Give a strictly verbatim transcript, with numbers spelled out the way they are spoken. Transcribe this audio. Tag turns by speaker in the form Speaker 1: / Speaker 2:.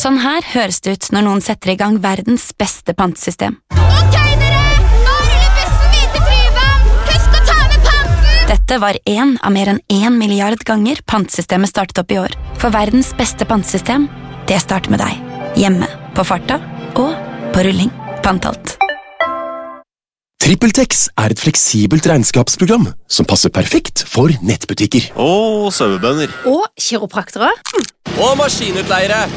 Speaker 1: Sånn her høres det ut når noen setter i gang verdens beste pantesystem.
Speaker 2: Ok, dere! Nå ruller bussen hvite Tryvann! Husk å ta med panten!
Speaker 1: Dette var en av mer enn en milliard ganger pantesystemet startet opp i år. For verdens beste pantesystem, det starter med deg. Hjemme, på farta og på rulling. Pantalt.
Speaker 3: TrippelTex er et fleksibelt regnskapsprogram som passer perfekt for nettbutikker.
Speaker 4: Og sauebønder.
Speaker 5: Og kiropraktere.
Speaker 4: Og maskinutleiere.